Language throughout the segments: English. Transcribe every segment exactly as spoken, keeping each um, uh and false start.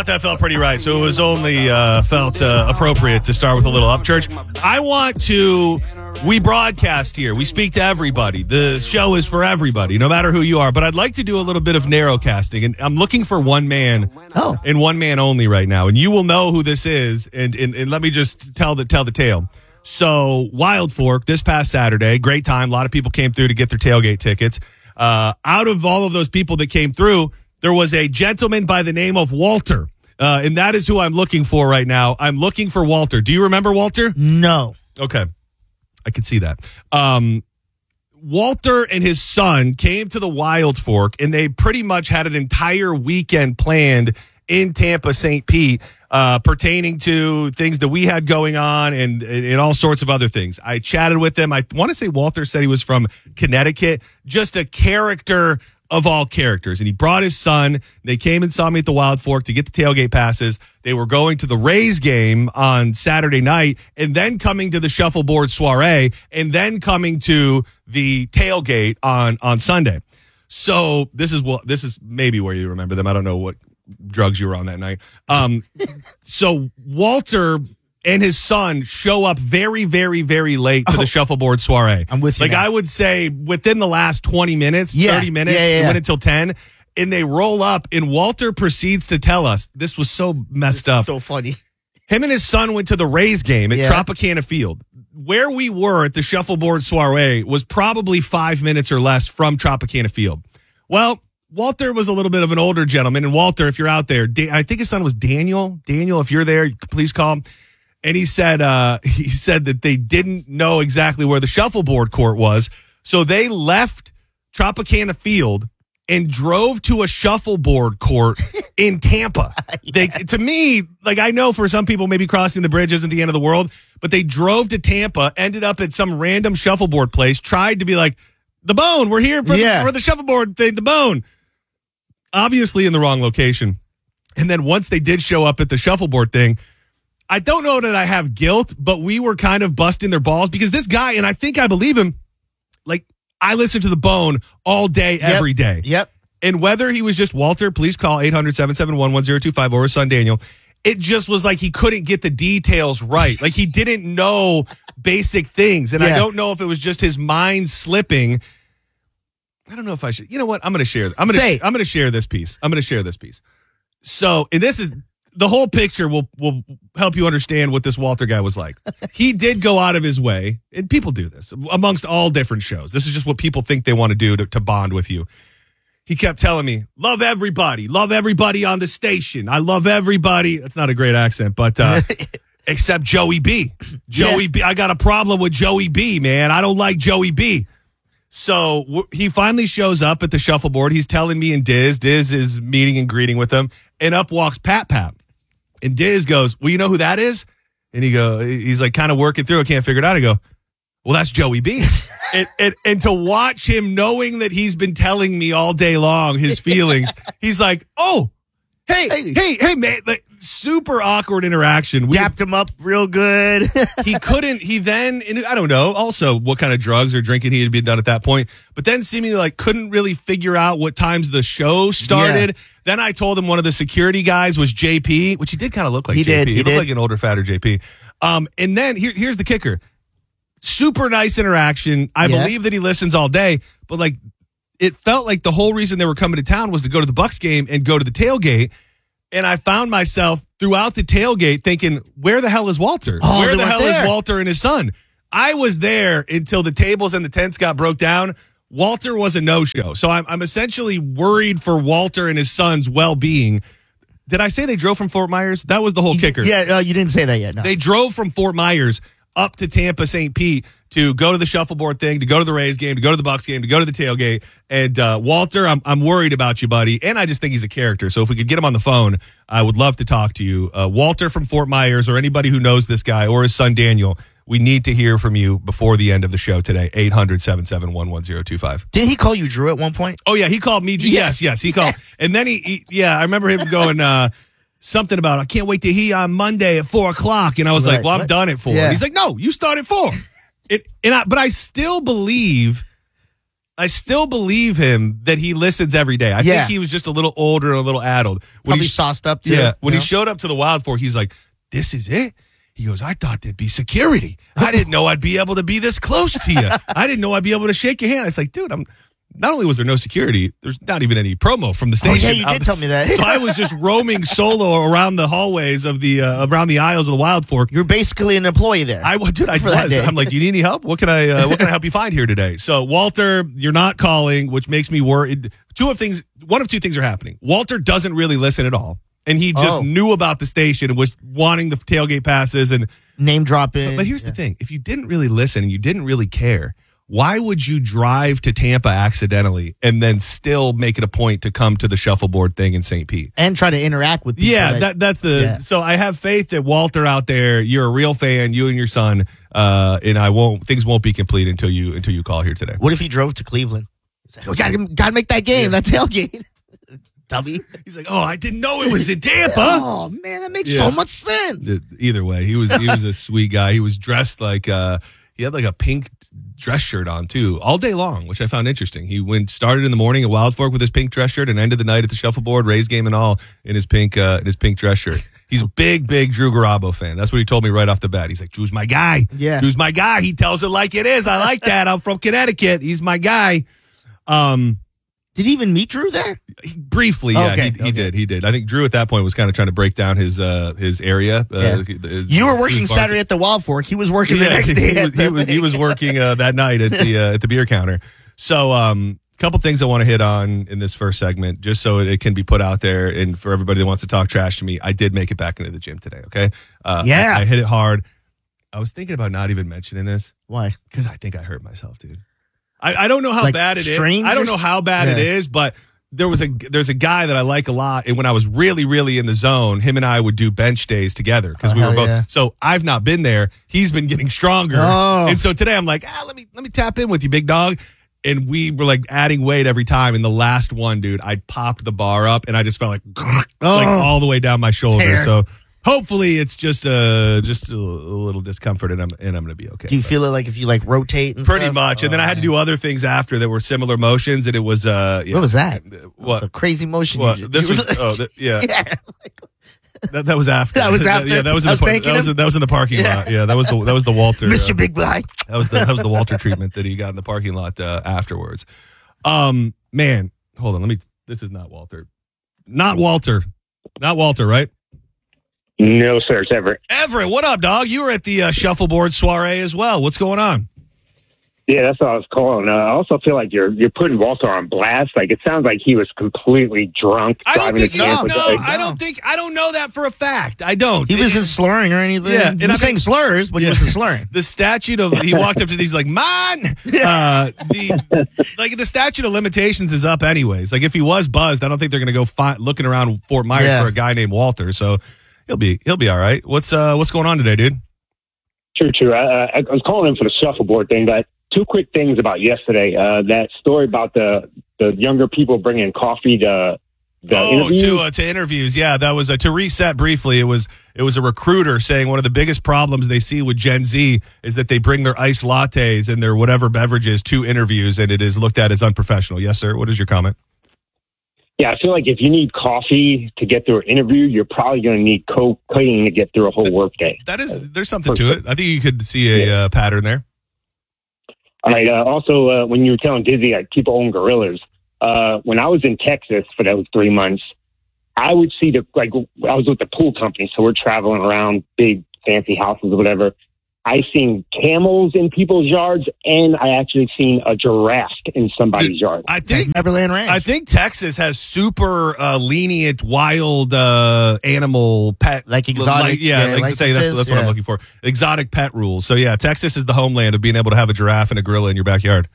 thought that felt pretty right, so it was only uh, felt uh, appropriate to start with a little Upchurch. I want to, we broadcast here. We speak to everybody. The show is for everybody, no matter who you are. But I'd like to do a little bit of narrowcasting, and I'm looking for one man oh. and one man only right now. And you will know who this is, and, and, and let me just tell the, tell the tale. So, Wild Fork, this past Saturday, great time. A lot of people came through to get their tailgate tickets. Uh, out of all of those people that came through, there was a gentleman by the name of Walter. Uh, and that is who I'm looking for right now. I'm looking for Walter. Do you remember Walter? No. Okay. I could see that. Um, Walter and his son came to the Wild Fork, and they pretty much had an entire weekend planned in Tampa, Saint Pete, uh, pertaining to things that we had going on and, and all sorts of other things. I chatted with them. I want to say Walter said he was from Connecticut, just a character of all characters. And he brought his son. They came and saw me at the Wild Fork to get the tailgate passes. They were going to the Rays game on Saturday night and then coming to the shuffleboard soiree and then coming to the tailgate on, on Sunday. So this is what, this is maybe where you remember them. I don't know what drugs you were on that night. Um, so Walter and his son show up very, very, very late to oh, the shuffleboard soiree. I'm with you. Like now. I would say within the last twenty minutes, yeah, thirty minutes, yeah, yeah, yeah. went until ten, and they roll up, and Walter proceeds to tell us, this was so messed this up. Is so funny. Him and his son went to the Rays game at yeah. Tropicana Field. Where we were at the shuffleboard soiree was probably five minutes or less from Tropicana Field. Well, Walter was a little bit of an older gentleman, and Walter, if you're out there, Dan, I think his son was Daniel. Daniel, if you're there, please call him. And he said, uh, he said that they didn't know exactly where the shuffleboard court was, so they left Tropicana Field and drove to a shuffleboard court in Tampa. yeah. They, to me, like I know for some people, maybe crossing the bridge isn't the end of the world, but they drove to Tampa, ended up at some random shuffleboard place, tried to be like, the Bone, we're here for, yeah. the, for the shuffleboard thing, the Bone. Obviously in the wrong location. And then once they did show up at the shuffleboard thing, I don't know that I have guilt, but we were kind of busting their balls because this guy, and I think I believe him, like I listen to the Bone all day, yep. every day. Yep. And whether he was just Walter, please call eight hundred, seven seven one, one zero two five or his son Daniel. It just was like he couldn't get the details right. Like he didn't know basic things. And yeah. I don't know if it was just his mind slipping. I don't know if I should. You know what? I'm going to share. I'm going to. I'm going to share this piece. I'm going to share this piece. So, and this is the whole picture will will help you understand what this Walter guy was like. He did go out of his way, and people do this amongst all different shows. This is just what people think they want to do to, to bond with you. He kept telling me, "Love everybody, love everybody on the station. I love everybody." That's not a great accent, but uh, except Joey B. Joey yeah. B. I got a problem with Joey B. Man, I don't like Joey B. So w- he finally shows up at the shuffleboard. He's telling me and Diz. Diz is meeting and greeting with him. And up walks Pat Pat. And Diz goes, well, you know who that is? And he go, he's like kind of working through it, can't figure it out. I go, well, that's Joey B. and, and, and to watch him knowing that he's been telling me all day long his feelings, he's like, oh, hey, hey, hey, hey man. Like, super awkward interaction. We dapped him up real good. He couldn't, he then, and I don't know, also what kind of drugs or drinking he had been done at that point, but then seemingly like couldn't really figure out what times the show started. Yeah. Then I told him one of the security guys was J P, which he did kind of look like he J P. Did, he, he looked did. like an older, fatter J P. Um, and then here, here's the kicker. Super nice interaction. I yeah. believe that he listens all day, but like it felt like the whole reason they were coming to town was to go to the Bucks game and go to the tailgate. And I found myself throughout the tailgate thinking, where the hell is Walter? Oh, where the hell there. is Walter and his son? I was there until the tables and the tents got broke down. Walter was a no-show. So I'm, I'm essentially worried for Walter and his son's well-being. Did I say they drove from Fort Myers? That was the whole kicker. Yeah, uh, you didn't say that yet. No. They drove from Fort Myers up to Tampa, Saint Pete to go to the shuffleboard thing, to go to the Rays game, to go to the Bucks game, to go to the tailgate. And uh, Walter, I'm I'm worried about you, buddy. And I just think he's a character. So if we could get him on the phone, I would love to talk to you. Uh, Walter from Fort Myers or anybody who knows this guy or his son Daniel, we need to hear from you before the end of the show today. eight hundred, seven seven one, one zero two five. Didn't he call you Drew at one point? Oh, yeah. He called me. Yes, yes. yes he called. Yes. And then he, he, yeah, I remember him going, uh, something about, I can't wait to hear on Monday at four o'clock. And I was right. like, well, I'm what? done at four. Yeah. And he's like, no, you start at four. It, and I, but I still believe, I still believe him that he listens every day. I Yeah. think he was just a little older and a little addled. When Probably he, sauced up, too. Yeah. When you he know? showed up to the Wild Fork, he's like, this is it? He goes, I thought there'd be security. I didn't know I'd be able to be this close to you. I didn't know I'd be able to shake your hand. It's like, dude, I'm... Not only was there no security, there's not even any promo from the Oh, station. yeah, you did was, tell me that. So I was just roaming solo around the hallways of the uh, around the aisles of the Wild Fork. You're basically an employee there. I dude, I For that was. day. I'm like, you need any help? What can I uh, what can I help you find here today? So Walter, you're not calling, which makes me worried. Two of things, one of two things are happening. Walter doesn't really listen at all, and he just Oh. knew about the station and was wanting the tailgate passes. And Name dropping. but, but here's yeah. the thing: if you didn't really listen and you didn't really care, why would you drive to Tampa accidentally and then still make it a point to come to the shuffleboard thing in Saint Pete? And try to interact with people. Yeah, that, that, that's the. Yeah. So I have faith that Walter out there, you're a real fan, you and your son, uh, and I won't. Things won't be complete until you until you call here today. What if he drove to Cleveland? He's like, we gotta, gotta make that game, Yeah. that tailgate. Dummy. He's like, oh, I didn't know it was in Tampa. Oh, man, that makes Yeah. so much sense. Either way, he was he was a sweet guy. He was dressed like uh, he had like a pink dress shirt on too, all day long, which I found interesting. He went started in the morning at Wild Fork with his pink dress shirt and ended the night at the Shuffleboard, Rays game and all in his pink uh, in his pink dress shirt. He's a big, big Drew Garabo fan. That's what he told me right off the bat. He's like, Drew's my guy. Yeah. Drew's my guy. He tells it like it is. I like that. I'm from Connecticut. He's my guy. Um, Did he even meet Drew there? he- briefly, yeah, Okay, he, he okay. did. He did. I think Drew at that point was kind of trying to break down his uh, his area. Uh, Yeah. his- You were his working bartender. Saturday at the Wild Fork. He was working the Yeah, next he, day. he at was, he, the was, he was thing. working uh, that night at the uh, at the beer counter. So, um, a couple things I want to hit on in this first segment, just so it can be put out there, and for everybody that wants to talk trash to me, I did make it back into the gym today. Okay, uh, Yeah. I, I hit it hard. I was thinking about not even mentioning this Why? because I think I hurt myself, dude. I, I don't know how Like bad it is. strained I don't or- know how bad it Yeah. is, but there was a there's a guy that I like a lot, and when I was really really in the zone, him and I would do bench days together because Oh, we were hell both. yeah. So I've not been there. He's been getting stronger, Oh. and so today I'm like, ah, let me let me tap in with you, big dog. And we were like adding weight every time. And the last one, dude, I popped the bar up, and I just felt like like Oh. all the way down my shoulder. Tear. So hopefully it's just uh just a, a little discomfort, and I'm and I'm gonna be okay. Do you feel it like if you like rotate and Pretty stuff? much, and then Oh, I had to man. do other things after that were similar motions, and it was uh, yeah. What was that? What? It's a crazy motion. you What? just- This you was were like- oh th- yeah. yeah. That, that was after. That was after? yeah, that was in I the was par- thanking that was him? that was in the parking Yeah. lot. Yeah, that was the that was the Walter. Mister uh, Big Guy. that was the that was the Walter treatment that he got in the parking lot uh, afterwards. Um, man, hold on. Let me. This is not Walter. Not Walter. Not Walter. Right? No, sir, it's Everett. Everett, what up, dog? You were at the uh, shuffleboard soiree as well. What's going on? Yeah, that's what I was calling. Uh, I also feel like you're you're putting Walter on blast. Like it sounds like he was completely drunk. I don't driving think to he was. Tampa. No, Like, I don't think. I don't know that for a fact. I don't. He It- wasn't slurring or anything. Yeah, he and was I saying mean- slurs, but Yeah. he wasn't slurring. The statute of he walked up to he's like, man, uh, the like the statute of limitations is up anyways. Like if he was buzzed, I don't think they're gonna go fi- looking around Fort Myers Yeah. for a guy named Walter. So he'll be he'll be all right. What's uh what's going on today, dude? True, true. I, I, I was calling him for the shuffleboard thing, but two quick things about yesterday. Uh, that story about the the younger people bringing coffee to the oh, interview. to uh, to interviews. Yeah, that was uh, to reset briefly. It was it was a recruiter saying one of the biggest problems they see with Gen Z is that they bring their iced lattes and their whatever beverages to interviews, and it is looked at as unprofessional. Yes, sir. What is your comment? Yeah, I feel like if you need coffee to get through an interview, you're probably going to need cocaine to get through a whole workday. That is, there's something to it. I think you could see a uh, pattern there. All right. Uh, also, uh, when you were telling Dizzy, like people own gorillas. Uh, when I was in Texas for those three months, I would see the like I was with the pool company, so we're traveling around big fancy houses or whatever. I seen camels in people's yards, and I actually seen a giraffe in somebody's yard. I think Neverland Ranch. I think Texas has super uh, lenient wild uh, animal pet, Like exotic, yeah, yeah, like to say that's, licenses, that's what I'm yeah. looking for. Exotic pet rules. So yeah, Texas is the homeland of being able to have a giraffe and a gorilla in your backyard.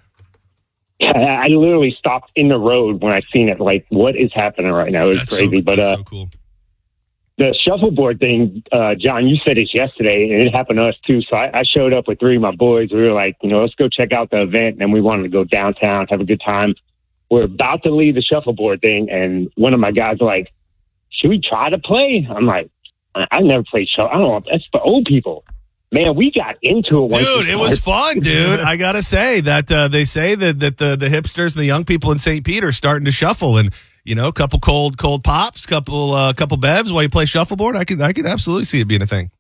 I, I literally stopped in the road when I seen it. Like, what is happening right now? It was That's crazy. so, but that's uh, so cool. the shuffleboard thing, uh, John, you said this yesterday, and it happened to us too. So I, I showed up with three of my boys. We were like, you know, let's go check out the event, and we wanted to go downtown, have a good time. We're about to leave the shuffleboard thing, and one of my guys was like, should we try to play? I'm like, I, I never played shuffle. I don't know. That's for old people. Man, we got into it. Dude, it was fun, dude. I got to say that uh, they say that, that the, the hipsters and the young people in Saint Pete are starting to shuffle. And, you know, a couple cold cold pops, couple uh, couple bevs while you play shuffleboard. I could, I could absolutely see it being a thing.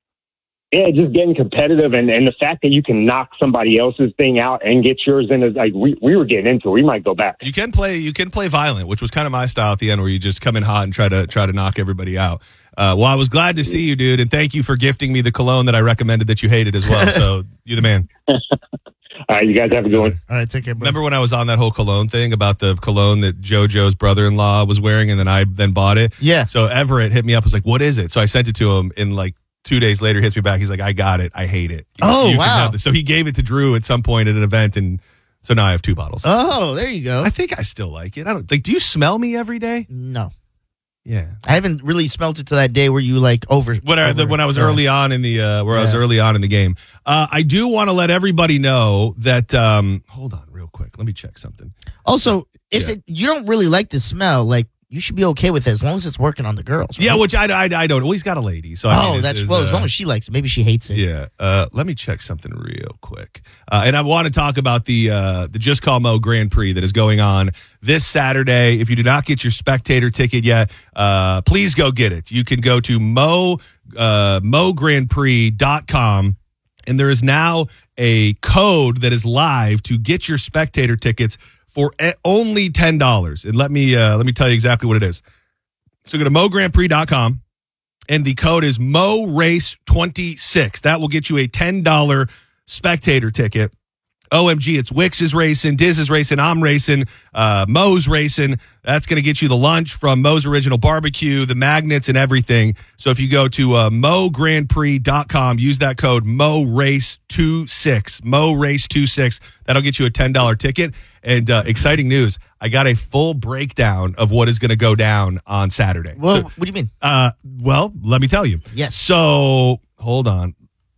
Yeah, just getting competitive. And, and the fact that you can knock somebody else's thing out and get yours in is like we, we were getting into it. We might go back. You can play you can play violent, which was kind of my style at the end, where you just come in hot and try to try to knock everybody out. Uh, well, I was glad to see you, dude, and thank you for gifting me the cologne that I recommended that you hated as well. So you're the man. All right, you guys have a good one. All right, take care, bro. Remember when I was on that whole cologne thing about the cologne that JoJo's brother-in-law was wearing, and then I then bought it? Yeah. So Everett hit me up, was like, what is it? So I sent it to him, and like two days later, he hits me back. He's like, I got it. I hate it. You, Oh, you can wow. have this. So he gave it to Drew at some point at an event, and so now I have two bottles. Oh, there you go. I think I still like it. I don't like. Do you smell me every day? No. Yeah. I haven't really smelt it to that day where you like over. When I, the, over- when I was yeah. early on in the uh, where I was Yeah. early on in the game, uh, I do want to let everybody know that. Um, hold on, real quick. Let me check something. Also, if Yeah. it you don't really like the smell, like you should be okay with it as long as it's working on the girls. Right? Yeah, which I, I, I don't. Well, he's got a lady, so I oh, mean, it's- that's it's, well. As uh, long as she likes it, maybe she hates it. Yeah. Uh, let me check something real quick. Uh, and I want to talk about the uh, the Just Call Mo Grand Prix that is going on this Saturday. If you did not get your spectator ticket yet, uh, please go get it. You can go to mo uh, mo grand prix dot com, and there is now a code that is live to get your spectator tickets for e- only ten dollars. And let me uh, let me tell you exactly what it is. So go to mo grand prix dot com. And the code is Mo Race twenty-six. That will get you a ten dollars spectator ticket. O M G, it's Wix is racing, Diz is racing, I'm racing, uh, Mo's racing. That's going to get you the lunch from Mo's Original Barbecue, the magnets, and everything. So if you go to uh, mo grand prix dot com, use that code Mo Race twenty-six. Mo Race twenty-six. That'll get you a ten dollars ticket. And uh, exciting news, I got a full breakdown of what is going to go down on Saturday. Well, So, what do you mean? uh, well, let me tell you. Yes. So hold on.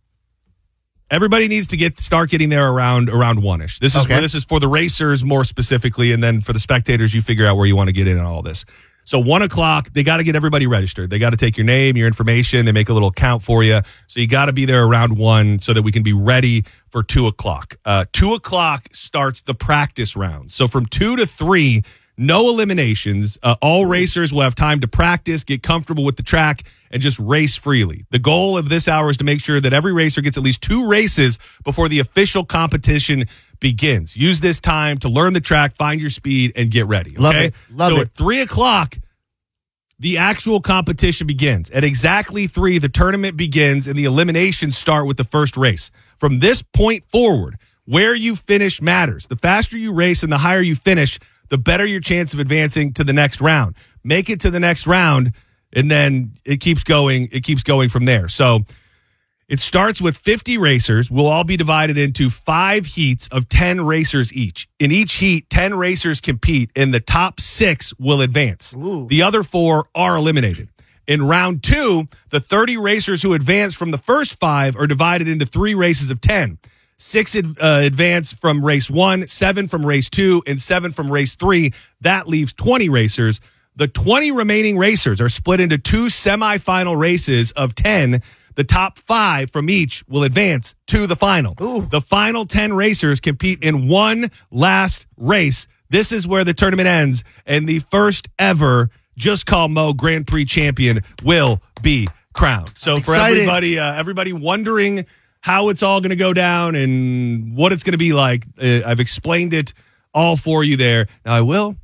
Everybody needs to get start getting there around around one ish. This is Okay. this is for the racers more specifically, and then for the spectators, you figure out where you want to get in on all this. So one o'clock, they got to get everybody registered. They got to take your name, your information. They make a little count for you. So you got to be there around one so that we can be ready for two o'clock. Uh, two o'clock starts the practice round. So from two to three, no eliminations. Uh, all racers will have time to practice, get comfortable with the track, and just race freely. The goal of this hour is to make sure that every racer gets at least two races before the official competition begins. Use this time to learn the track, find your speed, and get ready. Okay? Love it. Love so it. at three o'clock, the actual competition begins. At exactly three, the tournament begins, and the eliminations start with the first race. From this point forward, where you finish matters. The faster you race and the higher you finish, the better your chance of advancing to the next round. Make it to the next round, and then it keeps going. It keeps going from there. So it starts with fifty racers. We'll all be divided into five heats of ten racers each. In each heat, ten racers compete, and the top six will advance. Ooh. The other four are eliminated. In round two, the thirty racers who advance from the first five are divided into three races of ten. Six ad, uh, advance from race one, seven from race two, and seven from race three. That leaves twenty racers. The twenty remaining racers are split into two semifinal races of ten. The top five from each will advance to the final. Ooh. The final ten racers compete in one last race. This is where the tournament ends, and the first ever Just Call Mo Grand Prix champion will be crowned. So I'm for excited. everybody, uh, everybody wondering how it's all going to go down and what it's going to be like, uh, I've explained it all for you there. Now I will.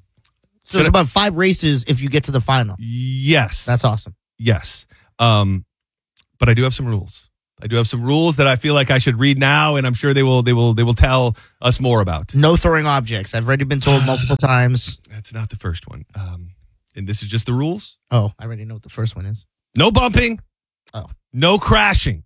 So it's about five races if you get to the final. Yes. That's awesome. Yes. Um, but I do have some rules. I do have some rules that I feel like I should read now, and I'm sure they will they will they will tell us more about. No throwing objects. I've already been told multiple times. That's not the first one. Um, and this is just the rules. Oh, I already know what the first one is. No bumping. Oh. No crashing.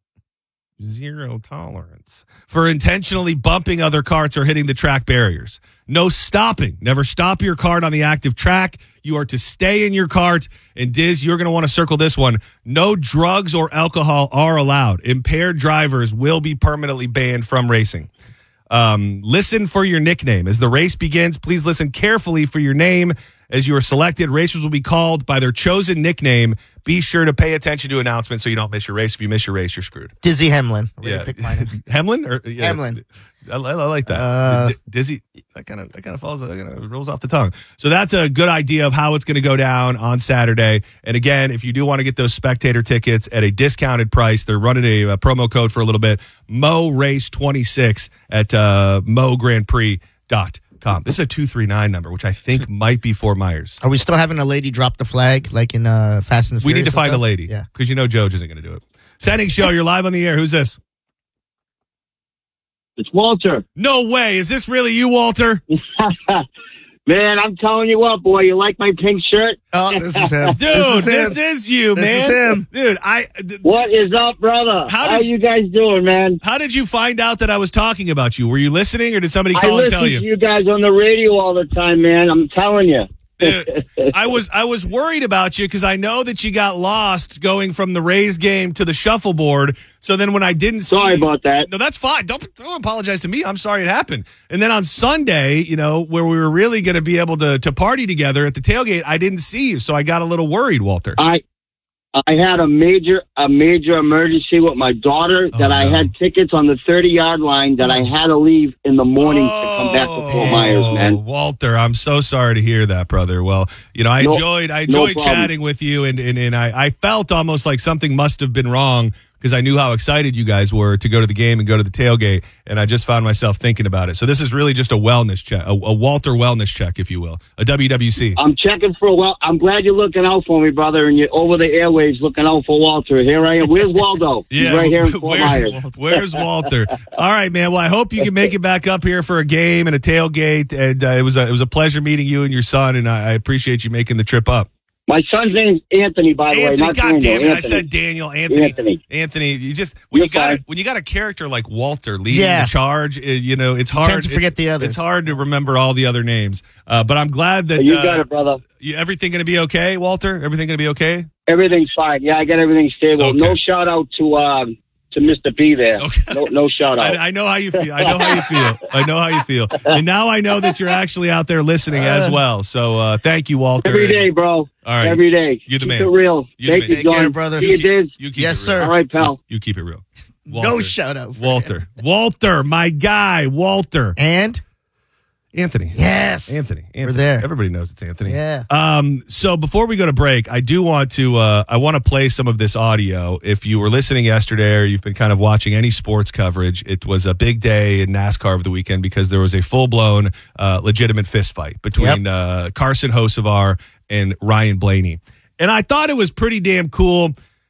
Zero tolerance for intentionally bumping other carts or hitting the track barriers. No stopping. Never stop your cart on the active track. You are to stay in your cart. And Diz, you're going to want to circle this one. No drugs or alcohol are allowed. Impaired drivers will be permanently banned from racing. Um, listen for your nickname. As the race begins, please listen carefully for your name As you are selected, racers will be called by their chosen nickname. Be sure to pay attention to announcements so you don't miss your race. If you miss your race, you're screwed. Dizzy Hemlin. We're Yeah. gonna pick mine. Hemlin? Or, yeah. Hemlin. I, I like that. Uh, D- Dizzy. That kind of that kind of falls. That kind of rolls off the tongue. So that's a good idea of how it's going to go down on Saturday. And again, if you do want to get those spectator tickets at a discounted price, they're running a, a promo code for a little bit. Mo Race twenty-six at uh, mo grand prix dot com. This is a two three nine number, which I think might be Fort Myers. Are we still having a lady drop the flag like in uh, Fast and the We Furious need to find a stuff? lady. Yeah. Because you know Joe isn't going to do it. Setting show. You're live on the air. Who's this? It's Walter. No way. Is this really you, Walter? Man, I'm telling you what, boy, you like my pink shirt? Oh, this is him. Dude, this is, this him. is you, This man. is him. Dude, I. th- What is up, brother? How How, did you guys doing, man? How did you find out that I was talking about you? Were you listening, or did somebody I call and listen tell to you? you guys on the radio all the time, man. I'm telling you. Dude, I was I was worried about you because I know that you got lost going from the Rays game to the shuffleboard. So then when I didn't see, Sorry about that. No, that's fine. Don't don't apologize to me. I'm sorry it happened. And then on Sunday, you know, where we were really going to be able to to party together at the tailgate, I didn't see you, so I got a little worried, Walter. I I had a major a major emergency with my daughter Oh, that I no. had tickets on the thirty-yard line that I had to leave in the morning to come back to Fort Myers, Oh, man. Walter, I'm so sorry to hear that, brother. Well, you know, I No- enjoyed I no enjoyed problem. chatting with you, and and, and I, I felt almost like something must have been wrong because I knew how excited you guys were to go to the game and go to the tailgate, and I just found myself thinking about it. So this is really just a wellness check, a, a Walter wellness check, if you will, a W W C. I'm checking for well. I'm glad you're looking out for me, brother, and you're over the airwaves looking out for Walter. Here I am. Where's Waldo? He's right here in Fort Myers. where's, where's Walter? All right, man. Well, I hope you can make it back up here for a game and a tailgate. And uh, it was a it was a pleasure meeting you and your son, and I, I appreciate you making the trip up. My son's name's Anthony, by the Anthony, way. Not God Daniel. damn it! I Anthony. said Daniel. Anthony. Anthony. Anthony. You just when You're you got a, fine. when you got a character like Walter leading Yeah. the charge, uh, you know it's hard tend to forget it's, the others. It's hard to remember all the other names. Uh, but I'm glad that You uh, got it, brother. you, everything going to be okay, Walter. Everything going to be okay. Everything's fine. Yeah, I got everything stable. Okay. No shout out to um to Mister B there. Okay. No, no shout out. I, I know how you feel. I know how you feel. I know how you feel. And now I know that you're actually out there listening as well. So uh, thank you, Walter. Every day, bro. All right. Every day. You're the Keep man. it real. You're the Thank man. you, Take John. care, brother. See You you, keep- Diz. You keep Yes, it real. sir. All right, pal. You keep it real. No Walter. shout out. for Walter. him. Walter, my guy, Walter. And Anthony. yes, Anthony. Anthony. We're there. Everybody knows it's Anthony. Yeah. Um, so before we go to break, I do want to uh, I want to play some of this audio. If you were listening yesterday or you've been kind of watching any sports coverage, it was a big day in NASCAR over the weekend because there was a full-blown uh, legitimate fist fight between Yep. uh, Carson Hocevar and Ryan Blaney. And I thought it was pretty damn cool.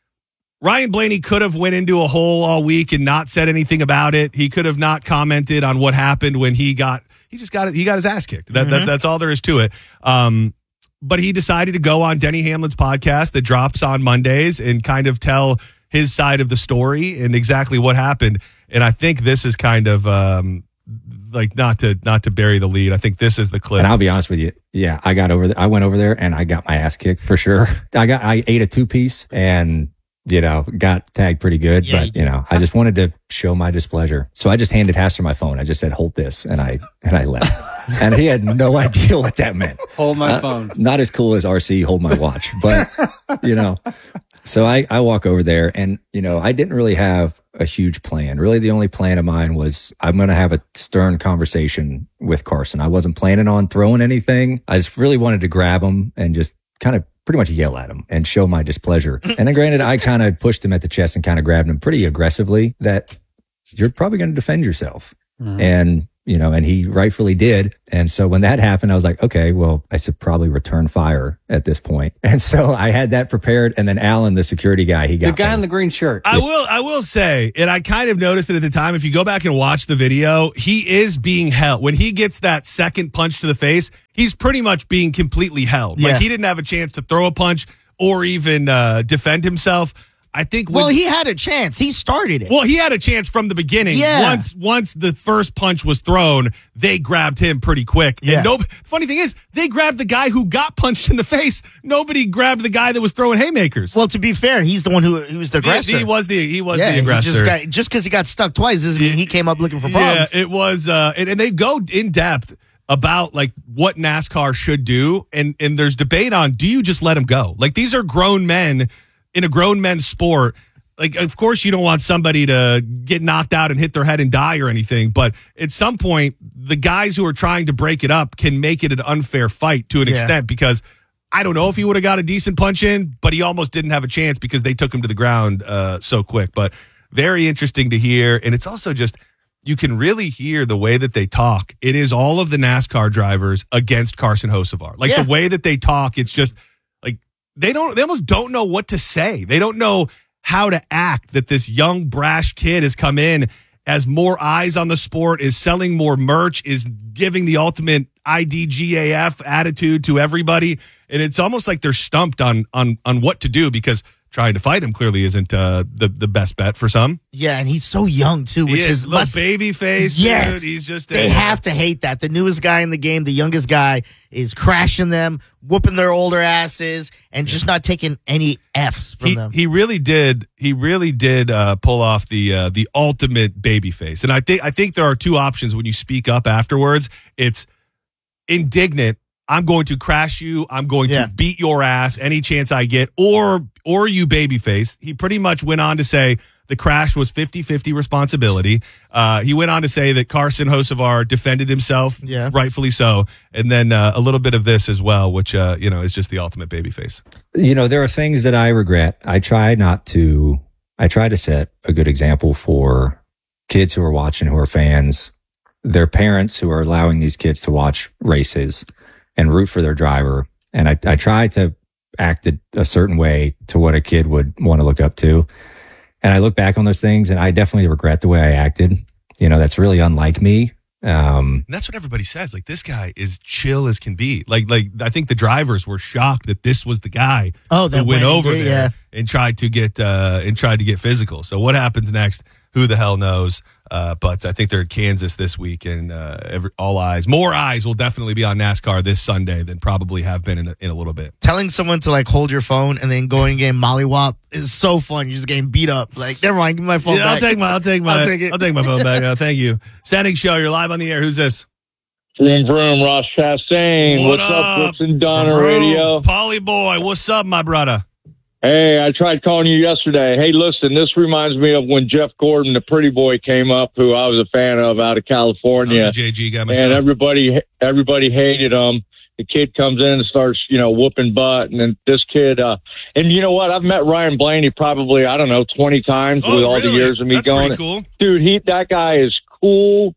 Ryan Blaney could have went into a hole all week and not said anything about it. He could have not commented on what happened when he got he just got he got his ass kicked. That, that that's all there is to it. Um, but he decided to go on Denny Hamlin's podcast that drops on Mondays and kind of tell his side of the story and exactly what happened. And I think this is kind of um, like not to not to bury the lead. I think this is the clip. And I'll be honest with you. Yeah, I got over there. I went over there and I got my ass kicked for sure. I got, I ate a two piece and, you know, got tagged pretty good, Yeah, you but you know, I just wanted to show my displeasure. So I just handed Haster my phone. I just said, hold this. And I, and I left. And he had no idea what that meant. Hold my Uh, phone. Not as cool as R C hold my watch, but you know, so I, I walk over there and, you know, I didn't really have a huge plan. Really, the only plan of mine was I'm going to have a stern conversation with Carson. I wasn't planning on throwing anything. I just really wanted to grab him and just kind of pretty much yell at him and show my displeasure. And then granted, I kind of pushed him at the chest and kind of grabbed him pretty aggressively that you're probably going to defend yourself. Mhm. And, you know, and he rightfully did. And so when that happened, I was like, okay, well, I should probably return fire at this point. And so I had that prepared. And then Alan, the security guy, he The got guy me. in the green shirt. I will I will say, and I kind of noticed it at the time, if you go back and watch the video, he is being held. When he gets that second punch to the face, he's pretty much being completely held. Yeah. Like he didn't have a chance to throw a punch or even uh, defend himself. I think when, Well, he had a chance. He started it. well, he had a chance from the beginning. Yeah. Once once the first punch was thrown, they grabbed him pretty quick. Yeah. And no, funny thing is, they grabbed the guy who got punched in the face. Nobody grabbed the guy that was throwing haymakers. Well, to be fair, he's the one who, who was the he, aggressor. he was the he was yeah, the he aggressor. just got, just because he got stuck twice doesn't mean he came up looking for problems. Yeah, it was, uh, and, and they go in depth about like what NASCAR should do. And, and there's debate on, do you just let them go? Like these are grown men in a grown men's sport. Like, of course, you don't want somebody to get knocked out and hit their head and die or anything. But at some point, the guys who are trying to break it up can make it an unfair fight to an Yeah. extent, because I don't know if he would have got a decent punch in, but he almost didn't have a chance because they took him to the ground uh, so quick. But very interesting to hear. And it's also just, you can really hear the way that they talk. It is all of the NASCAR drivers against Carson Hocevar. Like Yeah. the way that they talk, it's just like they don't, they almost don't know what to say. They don't know how to act, that this young, brash kid has come in, has more eyes on the sport, is selling more merch, is giving the ultimate I D G A F attitude to everybody. And it's almost like they're stumped on on on what to do, because trying to fight him clearly isn't uh, the, the best bet for some. Yeah, and he's so young, too, which He is... little must- baby face, Yes. dude. He's just... They a- have to hate that. The newest guy in the game, the youngest guy, is crashing them, whooping their older asses, and just not taking any F's from He, them. he really did. He really did uh, pull off the uh, the ultimate baby face. And I think I think there are two options when you speak up afterwards. It's indignant. I'm going to crash you. I'm going Yeah. to beat your ass any chance I get. Or or you babyface. He pretty much went on to say the crash was fifty-fifty responsibility. Uh, he went on to say that Carson Hocevar defended himself, Yeah. rightfully so. And then uh, a little bit of this as well, which uh, you know is just the ultimate babyface. You know, there are things that I regret. I try not to, I try to set a good example for kids who are watching, who are fans, their parents who are allowing these kids to watch races and root for their driver. And I, I try to act a, a certain way to what a kid would want to look up to. And I look back on those things and I definitely regret the way I acted. You know, that's really unlike me. Um, And that's what everybody says. Like, this guy is chill as can be. Like, like I think the drivers were shocked that this was the guy Oh, that who went went and over did, there yeah. and tried to get uh, and tried to get physical. So what happens next? Who the hell knows? Uh, but I think they're in Kansas this week, and uh, every, all eyes, more eyes will definitely be on NASCAR this Sunday than probably have been in a, in a little bit. Telling someone to like hold your phone and then going and getting mollywop is so fun. You're just getting beat up. Like, never mind, give me my phone Yeah, I'll back. take my, I'll take my, I'll take it. I'll take my phone back. Uh, thank you. Standing show. You're live on the air. Who's this? Vroom, vroom, Ross Chastain. What What's up? up, Brooks and Donna Bro, Radio? Polly boy, what's up, my brother? Hey, I tried calling you yesterday. Hey, listen, this reminds me of when Jeff Gordon, the pretty boy, came up, who I was a fan of out of I was California. a J G guy myself. And everybody, everybody hated him. The kid comes in and starts, you know, whooping butt. And then this kid, uh, and you know what? I've met Ryan Blaney probably, I don't know, twenty times Oh, with all the really? years of me That's going. pretty cool. Dude, he, that guy is cool.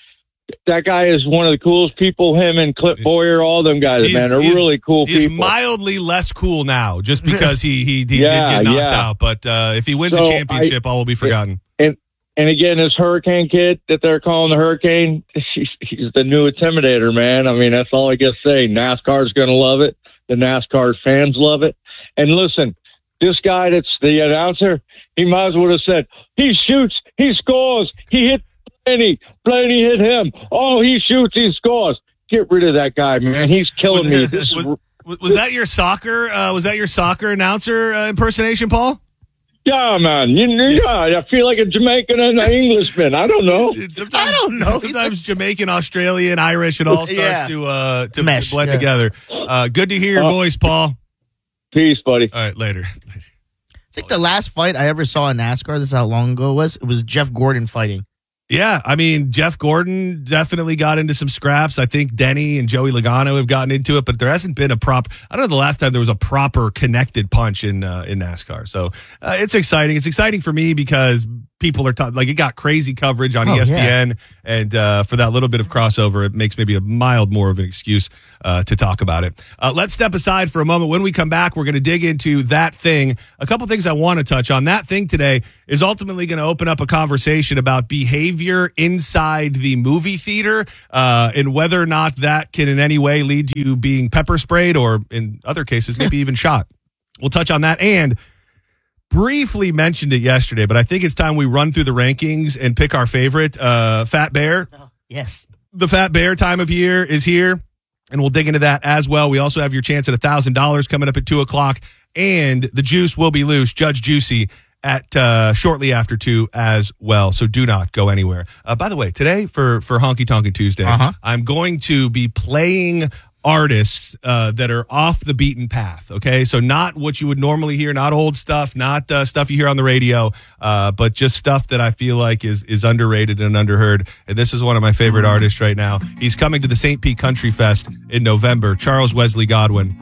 That guy is one of the coolest people. Him and Clint Boyer, all them guys, He's- man, they're he's- really cool He's people. mildly less cool now, just because he he, he Yeah, did get knocked yeah. out. But uh, if he wins So a championship, all will be forgotten. And and again, this Hurricane kid that they're calling the Hurricane, he's, he's the new Intimidator, man. I mean, that's all I guess say. NASCAR's going to love it. The NASCAR fans love it. And listen, this guy that's the announcer, he might as well have said, he shoots, he scores, he hit Blaney, Blaney hit him. Oh, he shoots, he scores. Get rid of that guy, man. He's killing me. This is was, was, was that your soccer? Uh, was that your soccer announcer uh, impersonation, Paul? Yeah, man. You, yeah, I feel like a Jamaican and an Englishman. I don't know. Sometimes, I don't know. Sometimes Jamaican, Australian, Irish, it all starts Yeah. to uh, to, Mesh, to blend yeah. together. Uh, good to hear your Uh, voice, Paul. Peace, buddy. All right, later. I think the last fight I ever saw in NASCAR, this is how long ago it was, it was Jeff Gordon fighting. Yeah, I mean, Jeff Gordon definitely got into some scraps. I think Denny and Joey Logano have gotten into it, but there hasn't been a prop. I don't know the last time there was a proper connected punch in uh, in NASCAR. So uh, it's exciting. It's exciting for me because people are talking, like, it got crazy coverage on Oh, E S P N, and uh, for that little bit of crossover, it makes maybe a mild more of an excuse uh, to talk about it. Uh, let's step aside for a moment. When we come back, we're going to dig into that thing. A couple things I want to touch on. That thing today is ultimately going to open up a conversation about behavior inside the movie theater uh, and whether or not that can in any way lead to you being pepper sprayed or in other cases, maybe even shot. We'll touch on that and briefly mentioned it yesterday, but I think it's time we run through the rankings and pick our favorite. Uh, Fat Bear. Oh, yes. The Fat Bear time of year is here, and we'll dig into that as well. We also have your chance at one thousand dollars coming up at two o'clock, and the juice will be loose. Judge Juicy at uh, shortly after two as well. So do not go anywhere. Uh, by the way, today for, for Honky Tonkin Tuesday, uh-huh. I'm going to be playing artists uh, that are off the beaten path. Okay, so not what you would normally hear, not old stuff, not uh, stuff you hear on the radio, uh, but just stuff that I feel like is is underrated and underheard. And this is one of my favorite artists right now. He's coming to the Saint Pete Country Fest in November. Charles Wesley Godwin